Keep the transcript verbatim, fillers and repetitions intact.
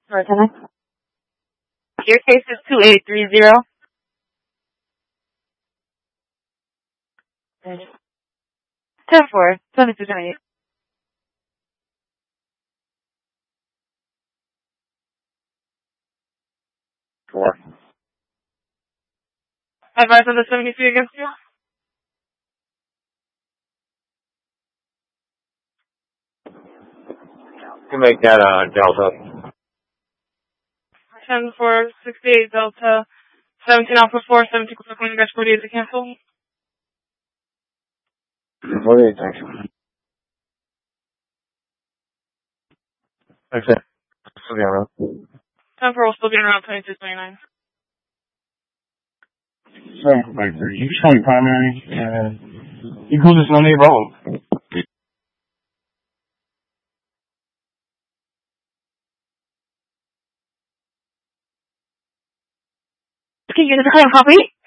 Sorry, can I? Your case is two eight three zero. ten four, seventy-two twenty-eight. Four. Advice on the seventy-three against you? You can make that uh, Delta. ten four, sixty-eight Delta, seventeen Alpha four, seventeen Quebec one, dash forty-eight to cancel. forty-eight, thanks. That's it. Still be around. ten four will still be around twenty-two twenty-nine. Seven Quebec three. You can show me primary, and you go this Monday, roll. Can you get the clear copy?